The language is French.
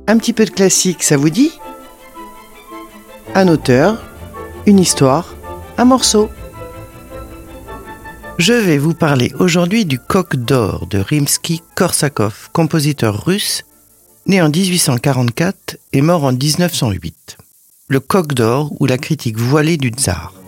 Un petit peu de classique, ça vous dit ? Un auteur, une histoire, un morceau. Je vais vous parler aujourd'hui du Coq d'or de Rimsky-Korsakov, compositeur russe, né en 1844 et mort en 1908. Le Coq d'or ou la critique voilée du tsar.